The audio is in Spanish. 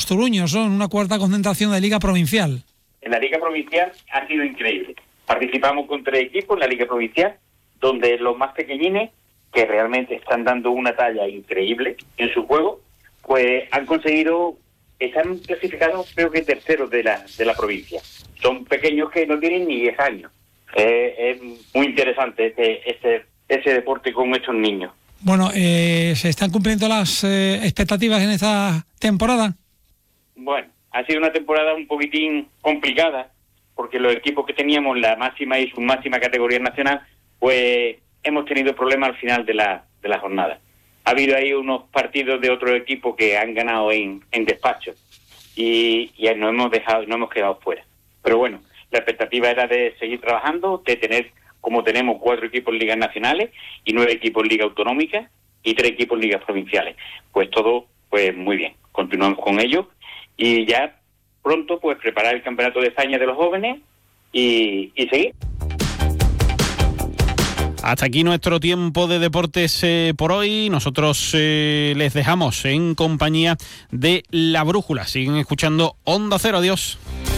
Toruños, ¿no? En una cuarta concentración de Liga Provincial. En la Liga Provincial ha sido increíble. Participamos con 3 equipos en la Liga Provincial, donde los más pequeñines, que realmente están dando una talla increíble en su juego, pues han conseguido, están clasificados creo que terceros de la provincia. Son pequeños que no tienen ni 10 años. Es muy interesante ese deporte con estos niños. Bueno, ¿se están cumpliendo las expectativas en esta temporada? Bueno, ha sido una temporada un poquitín complicada, porque los equipos que teníamos, la máxima y submáxima categoría nacional, pues hemos tenido problemas al final de la jornada. Ha habido ahí unos partidos de otros equipos que han ganado en despacho y nos hemos quedado fuera. Pero bueno, la expectativa era de seguir trabajando, de tener, como tenemos, 4 equipos en ligas nacionales y 9 equipos en liga autonómica y 3 equipos en ligas provinciales. Pues todo, pues muy bien. Continuamos con ello y ya pronto pues preparar el Campeonato de España de los jóvenes y seguir. Hasta aquí nuestro tiempo de deportes por hoy. Nosotros les dejamos en compañía de La Brújula. Siguen escuchando Onda Cero. Adiós.